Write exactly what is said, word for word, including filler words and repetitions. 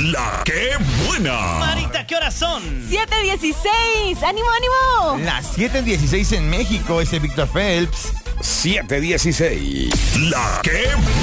La que buena. Marita, ¿qué horas son? siete dieciséis. ¡Ánimo, ánimo! Las siete dieciséis en México, ese Víctor Phelps. siete dieciséis. La que